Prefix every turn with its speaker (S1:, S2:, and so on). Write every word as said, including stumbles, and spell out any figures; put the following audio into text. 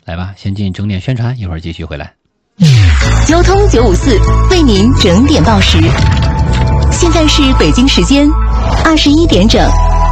S1: 来吧，先进整点宣传，一会儿继续回来。
S2: 交通九五四为您整点报时，现在是北京时间二十一点整。